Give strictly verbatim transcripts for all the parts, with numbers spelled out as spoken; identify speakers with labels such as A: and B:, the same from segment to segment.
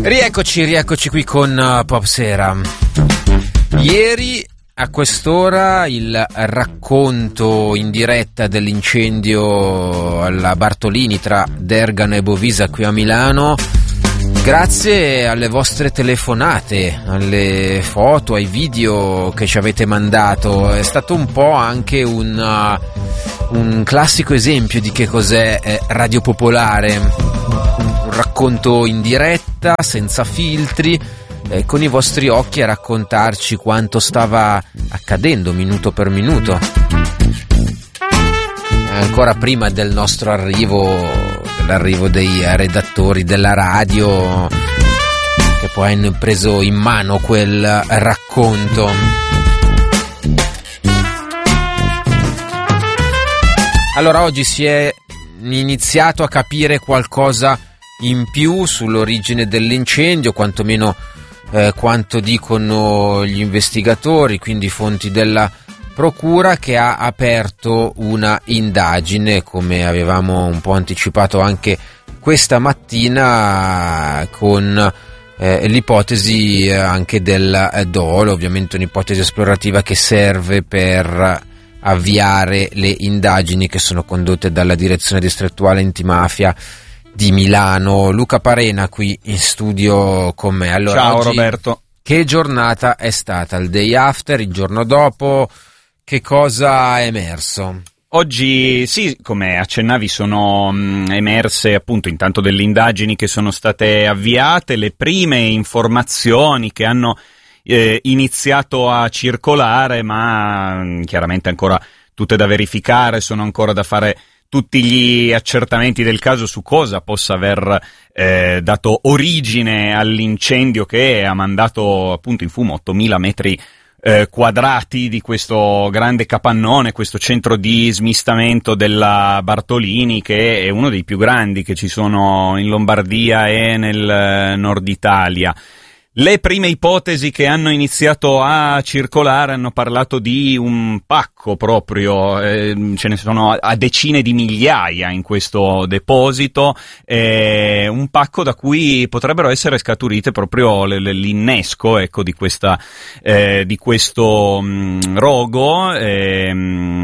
A: Rieccoci, rieccoci qui con uh, Popsera. Ieri a quest'ora il racconto in diretta dell'incendio alla Bartolini tra Dergano e Bovisa qui a Milano, grazie alle vostre telefonate, alle foto, ai video che ci avete mandato. È stato un po' anche un, uh, un classico esempio di che cos'è eh, Radio Popolare. Un racconto in diretta, senza filtri, eh, con i vostri occhi a raccontarci quanto stava accadendo minuto per minuto. Ancora prima del nostro arrivo, dell'arrivo dei redattori della radio, che poi hanno preso in mano quel racconto. Allora, oggi si è iniziato a capire qualcosa in più sull'origine dell'incendio, quantomeno eh, quanto dicono gli investigatori, quindi fonti della procura, che ha aperto una indagine, come avevamo un po' anticipato anche questa mattina, con eh, l'ipotesi anche del eh, dolo, ovviamente un'ipotesi esplorativa che serve per avviare le indagini che sono condotte dalla direzione distrettuale antimafia di Milano. Luca Parena qui in studio con me. Allora,
B: ciao
A: oggi,
B: Roberto.
A: Che giornata è stata? Il day after, il giorno dopo, che cosa è emerso?
B: Oggi sì, come accennavi, sono mh, emerse appunto intanto delle indagini che sono state avviate, le prime informazioni che hanno eh, iniziato a circolare, ma mh, chiaramente ancora tutte da verificare, sono ancora da fare tutti gli accertamenti del caso su cosa possa aver eh, dato origine all'incendio che ha mandato appunto in fumo ottomila metri eh, quadrati di questo grande capannone, questo centro di smistamento della Bartolini, che è uno dei più grandi che ci sono in Lombardia e nel nord Italia. Le prime ipotesi che hanno iniziato a circolare hanno parlato di un pacco proprio, eh, ce ne sono a decine di migliaia in questo deposito, eh, un pacco da cui potrebbero essere scaturite proprio le, le, l'innesco, ecco, di questa eh, di questo mh, rogo. Eh,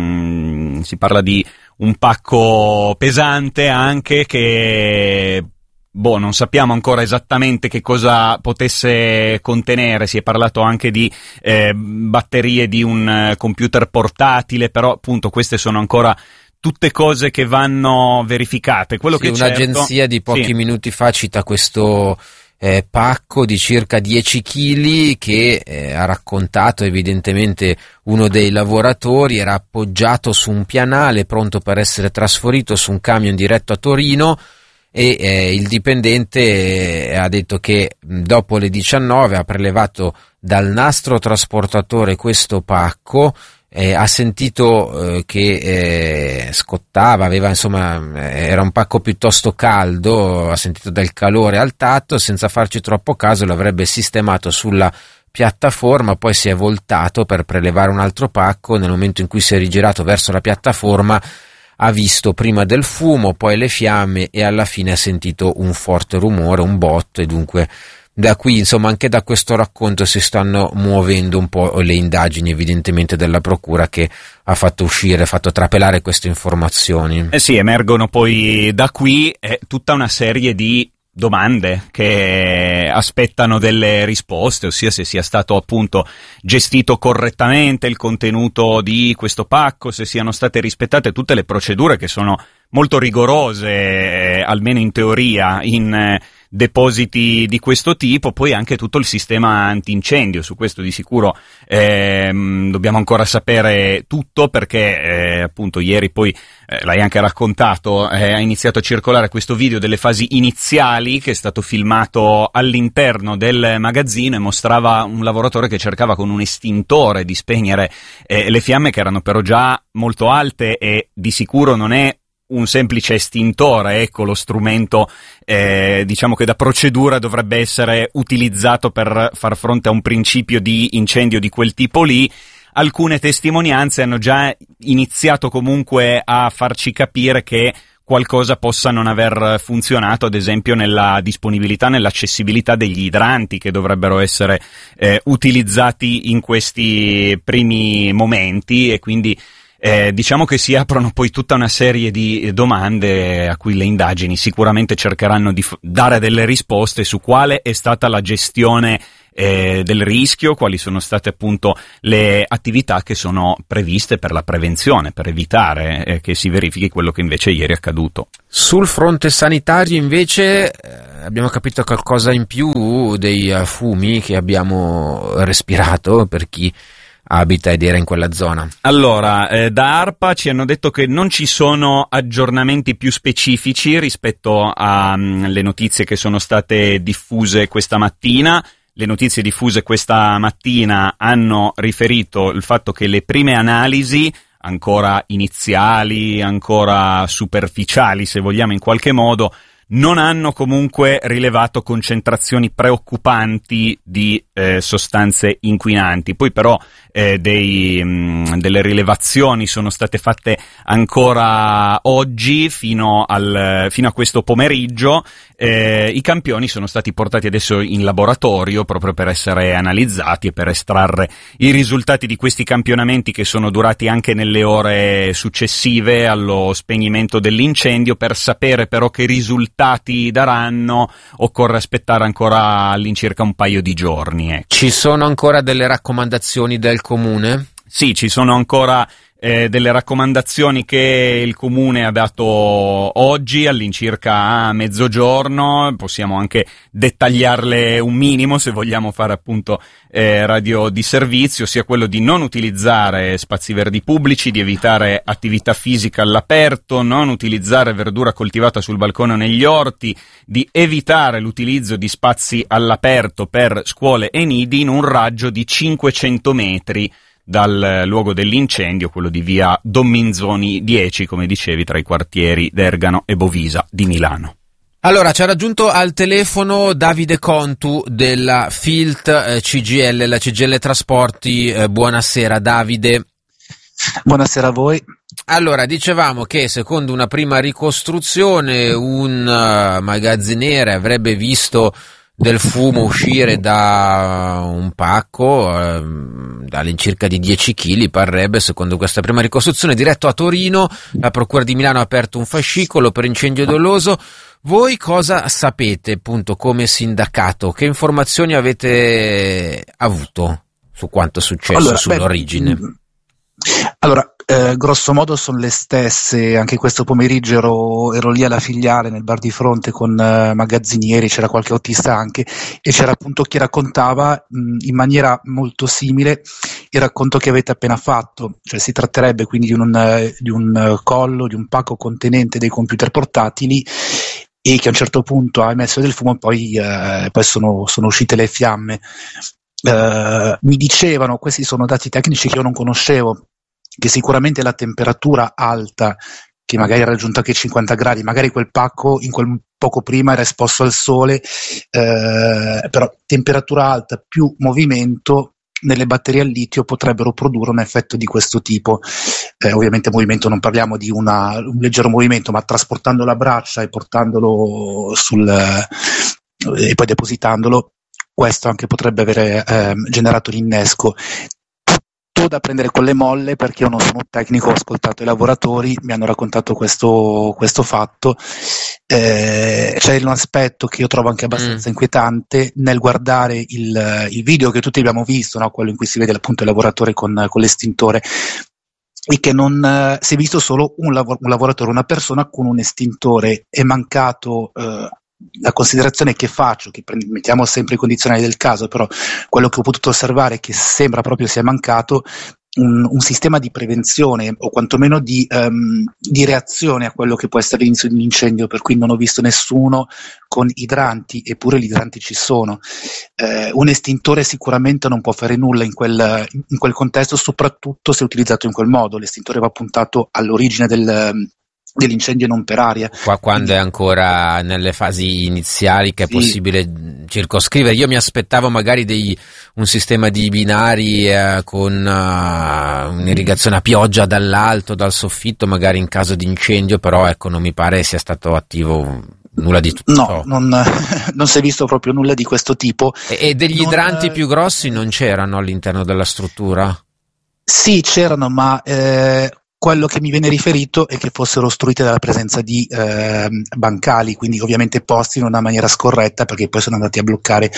B: mh, si parla di un pacco pesante anche, che Boh, non sappiamo ancora esattamente che cosa potesse contenere. Si è parlato anche di eh, batterie di un computer portatile, però appunto queste sono ancora tutte cose che vanno verificate. Quello
A: sì,
B: che
A: un'agenzia
B: certo,
A: di pochi
B: sì.
A: minuti fa cita questo eh, pacco di circa dieci chili che eh, ha raccontato evidentemente uno dei lavoratori, era appoggiato su un pianale pronto per essere trasferito su un camion diretto a Torino. E eh, il dipendente eh, ha detto che dopo le diciannove ha prelevato dal nastro trasportatore questo pacco, eh, ha sentito eh, che eh, scottava, aveva insomma eh, era un pacco piuttosto caldo, ha sentito del calore al tatto, senza farci troppo caso l'avrebbe sistemato sulla piattaforma, poi si è voltato per prelevare un altro pacco. Nel momento in cui si è rigirato verso la piattaforma ha visto prima del fumo, poi le fiamme e alla fine ha sentito un forte rumore, un botto, e dunque da qui, insomma, anche da questo racconto si stanno muovendo un po' le indagini evidentemente della procura, che ha fatto uscire, fatto trapelare queste informazioni.
B: Eh sì, emergono poi da qui eh, tutta una serie di domande che aspettano delle risposte, ossia se sia stato appunto gestito correttamente il contenuto di questo pacco, se siano state rispettate tutte le procedure che sono molto rigorose, eh, almeno in teoria, in eh, depositi di questo tipo. Poi anche tutto il sistema antincendio, su questo di sicuro ehm, dobbiamo ancora sapere tutto, perché eh, appunto ieri poi eh, l'hai anche raccontato, eh, ha iniziato a circolare questo video delle fasi iniziali che è stato filmato all'interno del magazzino e mostrava un lavoratore che cercava con un estintore di spegnere eh, le fiamme, che erano però già molto alte, e di sicuro non è un semplice estintore, ecco lo strumento eh, diciamo che da procedura dovrebbe essere utilizzato per far fronte a un principio di incendio di quel tipo lì. Alcune testimonianze hanno già iniziato comunque a farci capire che qualcosa possa non aver funzionato, ad esempio nella disponibilità, nell'accessibilità degli idranti che dovrebbero essere eh, utilizzati in questi primi momenti, e quindi eh, diciamo che si aprono poi tutta una serie di domande a cui le indagini sicuramente cercheranno di f- dare delle risposte su quale è stata la gestione Eh, del rischio, quali sono state appunto le attività che sono previste per la prevenzione, per evitare eh, che si verifichi quello che invece ieri è accaduto.
A: Sul fronte sanitario invece eh, abbiamo capito qualcosa in più dei uh, fumi che abbiamo respirato per chi abita ed era in quella zona.
B: Allora, eh, da ARPA ci hanno detto che non ci sono aggiornamenti più specifici rispetto alle notizie che sono state diffuse questa mattina. Le notizie diffuse questa mattina hanno riferito il fatto che le prime analisi, ancora iniziali, ancora superficiali se vogliamo in qualche modo, non hanno comunque rilevato concentrazioni preoccupanti di eh, sostanze inquinanti. Poi però eh, dei, mh, delle rilevazioni sono state fatte ancora oggi fino, al, fino a questo pomeriggio. Eh, I campioni sono stati portati adesso in laboratorio proprio per essere analizzati e per estrarre i risultati di questi campionamenti, che sono durati anche nelle ore successive allo spegnimento dell'incendio. Per sapere però che risultati daranno occorre aspettare ancora all'incirca un paio di giorni. Ecco.
A: Ci sono ancora delle raccomandazioni del comune?
B: Sì, ci sono ancora eh, delle raccomandazioni che il comune ha dato oggi all'incirca a mezzogiorno. Possiamo anche dettagliarle un minimo se vogliamo fare appunto eh, radio di servizio, sia quello di non utilizzare spazi verdi pubblici, di evitare attività fisica all'aperto, non utilizzare verdura coltivata sul balcone o negli orti, di evitare l'utilizzo di spazi all'aperto per scuole e nidi in un raggio di cinquecento metri dal luogo dell'incendio, quello di via Don Minzoni dieci, come dicevi, tra i quartieri d'Ergano e Bovisa di Milano.
A: Allora, ci ha raggiunto al telefono Davide Contu della Filt eh, C G L, la C G L Trasporti. Eh, buonasera Davide.
C: Buonasera a voi.
A: Allora, dicevamo che secondo una prima ricostruzione un uh, magazziniere avrebbe visto del fumo uscire da un pacco eh, all'incirca di dieci chili, parrebbe, secondo questa prima ricostruzione. Diretto a Torino, la Procura di Milano ha aperto un fascicolo per incendio doloso. Voi cosa sapete, appunto, come sindacato? Che informazioni avete avuto su quanto è successo,
C: allora,
A: sull'origine?
C: Beh, allora, eh, grosso modo sono le stesse. Anche questo pomeriggio ero, ero lì alla filiale nel bar di fronte con eh, magazzinieri, c'era qualche autista anche, e c'era appunto chi raccontava mh, in maniera molto simile il racconto che avete appena fatto. Cioè si tratterebbe quindi di un, uh, di un uh, collo, di un pacco contenente dei computer portatili, e che a un certo punto ha emesso del fumo e poi, uh, poi sono, sono uscite le fiamme. Uh, mi dicevano, questi sono dati tecnici che io non conoscevo, che sicuramente la temperatura alta, che magari ha raggiunto anche cinquanta gradi, magari quel pacco in quel poco prima era esposto al sole, eh, però temperatura alta più movimento nelle batterie al litio potrebbero produrre un effetto di questo tipo. Eh, ovviamente movimento, non parliamo di una, un leggero movimento, ma trasportando la braccia e portandolo sul eh, e poi depositandolo, questo anche potrebbe avere eh, generato l'innesco. Tutto da prendere con le molle, perché io non sono un tecnico, ho ascoltato i lavoratori, mi hanno raccontato questo, questo fatto. Eh, c'è un aspetto che io trovo anche abbastanza mm. inquietante nel guardare il, il video che tutti abbiamo visto, no? Quello in cui si vede appunto il lavoratore con, con l'estintore, e che non eh, si è visto solo un, lav- un lavoratore, una persona con un estintore. È mancato eh, la considerazione che faccio, che prend- mettiamo sempre i condizionali del caso, però quello che ho potuto osservare è che sembra proprio sia mancato un, un sistema di prevenzione, o quantomeno di, um, di reazione a quello che può essere l'inizio di un incendio, per cui non ho visto nessuno con idranti, eppure gli idranti ci sono. Eh, un estintore sicuramente non può fare nulla in quel, in quel contesto, soprattutto se utilizzato in quel modo. L'estintore va puntato all'origine del dell'incendio, non per aria.
A: Qua quando è ancora nelle fasi iniziali, che è
C: sì.
A: possibile circoscrivere. Io mi aspettavo magari dei, un sistema di binari eh, con uh, un'irrigazione a pioggia dall'alto, dal soffitto, magari in caso di incendio, però ecco, non mi pare sia stato attivo nulla di tutto
C: no,
A: ciò.
C: Non, non si è visto proprio nulla di questo tipo.
A: E, e degli
C: non,
A: idranti più grossi non c'erano all'interno della struttura?
C: Sì, c'erano, ma eh, quello che mi viene riferito è che fossero ostruite dalla presenza di eh, bancali, quindi ovviamente posti in una maniera scorretta, perché poi sono andati a bloccare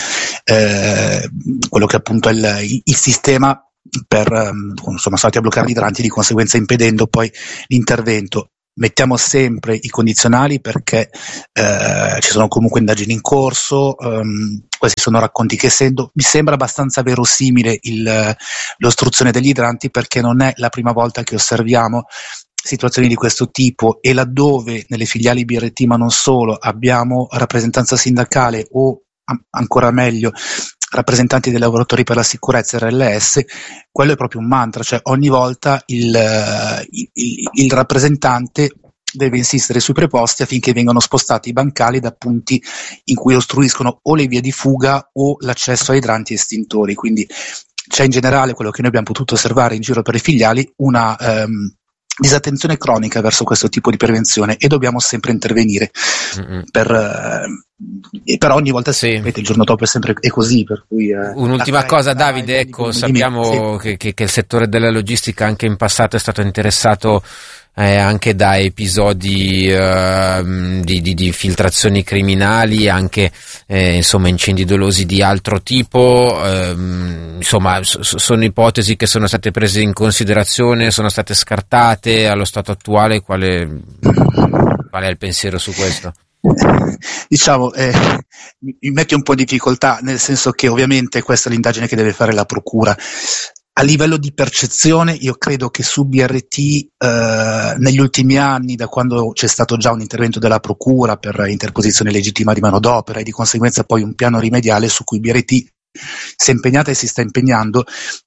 C: eh, quello che appunto è il, il sistema per, insomma, sono stati a bloccare gli idranti, di conseguenza impedendo poi l'intervento. Mettiamo sempre i condizionali perché eh, ci sono comunque indagini in corso, um, questi sono racconti che essendo, mi sembra abbastanza verosimile il, l'ostruzione degli idranti, perché non è la prima volta che osserviamo situazioni di questo tipo, e laddove nelle filiali B R T, ma non solo, abbiamo rappresentanza sindacale o am- ancora meglio rappresentanti dei lavoratori per la sicurezza R L S, quello è proprio un mantra, cioè ogni volta il, il, il rappresentante deve insistere sui preposti affinché vengano spostati i bancali da punti in cui ostruiscono o le vie di fuga o l'accesso ai idranti e estintori. Quindi c'è in generale, quello che noi abbiamo potuto osservare in giro per le filiali, una um, disattenzione cronica verso questo tipo di prevenzione, e dobbiamo sempre intervenire per, eh, però ogni volta si ripete, il giorno dopo è sempre è così, per cui eh,
A: un'ultima cosa, Davide, ecco, sappiamo sì. che, che, che il settore della logistica anche in passato è stato interessato eh, anche da episodi eh, di, di, di filtrazioni criminali, anche eh, insomma incendi dolosi di altro tipo, eh, insomma so, sono ipotesi che sono state prese in considerazione, sono state scartate. Allo stato attuale quale, qual è il pensiero su questo?
C: Diciamo, eh, mi metti un po' in difficoltà, nel senso che ovviamente questa è l'indagine che deve fare la procura. A livello di percezione, io credo che su B R T eh, negli ultimi anni, da quando c'è stato già un intervento della procura per interposizione legittima di manodopera e di conseguenza poi un piano rimediale su cui B R T si è impegnata e si sta impegnando,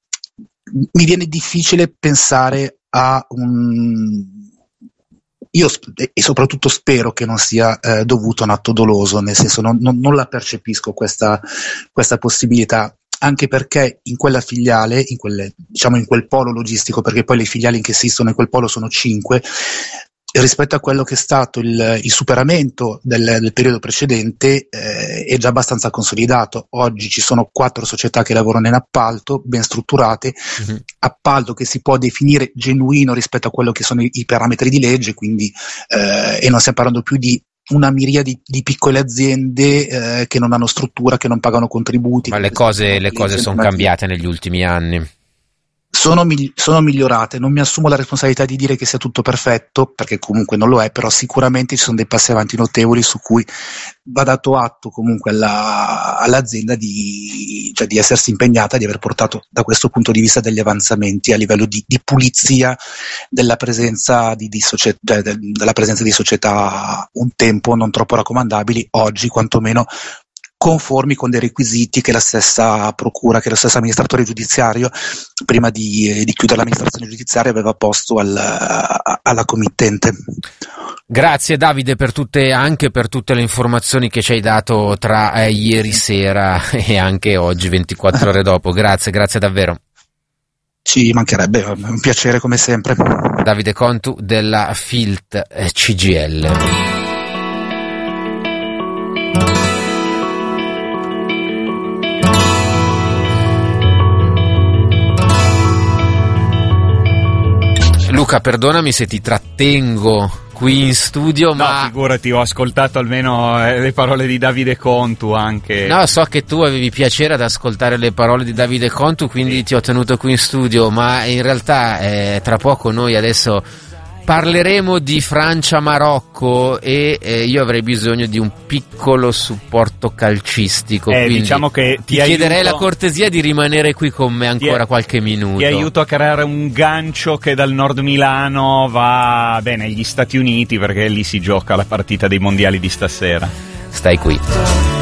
C: mi viene difficile pensare a un... Io e soprattutto spero che non sia eh, dovuto a un atto doloso, nel senso non, non, non la percepisco questa, questa possibilità, anche perché in quella filiale, in quelle, diciamo in quel polo logistico, perché poi le filiali che esistono in quel polo sono cinque, rispetto a quello che è stato il, il superamento del, del periodo precedente eh, è già abbastanza consolidato. Oggi ci sono quattro società che lavorano in appalto, ben strutturate, mm-hmm. appalto che si può definire genuino rispetto a quello che sono i, i parametri di legge, quindi eh, e non stiamo parlando più di una miriade di, di piccole aziende eh, che non hanno struttura, che non pagano contributi.
A: Ma le cose, le cose sono cambiate negli ultimi anni.
C: Sono, migli- sono migliorate, non mi assumo la responsabilità di dire che sia tutto perfetto, perché comunque non lo è, però sicuramente ci sono dei passi avanti notevoli su cui va dato atto comunque alla, all'azienda di, cioè di essersi impegnata, di aver portato da questo punto di vista degli avanzamenti a livello di, di pulizia della presenza di, di società, cioè de, della presenza di società un tempo non troppo raccomandabili, oggi quantomeno conformi con dei requisiti che la stessa procura, che lo stesso amministratore giudiziario prima di, di chiudere l'amministrazione giudiziaria aveva posto al, alla committente.
A: Grazie Davide per tutte, anche per tutte le informazioni che ci hai dato tra eh, ieri sera e anche oggi, ventiquattro ore dopo. Grazie, grazie davvero.
C: Ci mancherebbe, è un piacere come sempre.
A: Davide Contu della Filt C G L. Luca, perdonami se ti trattengo qui in studio,
B: no,
A: ma...
B: figurati, ho ascoltato almeno le parole di Davide Contu anche.
A: No, so che tu avevi piacere ad ascoltare le parole di Davide Contu, quindi sì, ti ho tenuto qui in studio, ma in realtà eh, tra poco noi adesso parleremo di Francia-Marocco e eh, io avrei bisogno di un piccolo supporto calcistico.
B: Eh, diciamo che ti,
A: ti chiederei
B: aiuto,
A: la cortesia di rimanere qui con me ancora
B: ti,
A: qualche minuto.
B: Ti aiuto a creare un gancio che dal nord Milano va bene agli Stati Uniti, perché lì si gioca la partita dei mondiali di stasera.
A: Stai qui.